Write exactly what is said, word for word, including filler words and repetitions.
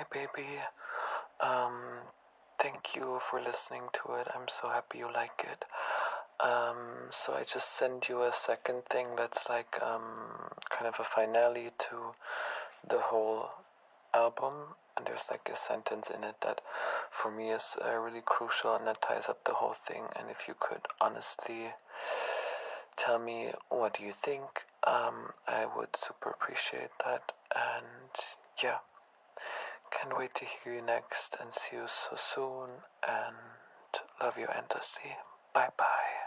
baby. Um, thank you for listening to it. I'm so happy you like it. Um, so I just sent you a second thing that's like um, kind of a finale to the whole album, and there's like a sentence in it that for me is uh, really crucial and that ties up the whole thing. And if you could honestly tell me what do you think, um, I would super appreciate that. And yeah, can't wait to hear you next and see you so soon, and love you endlessly. Bye bye.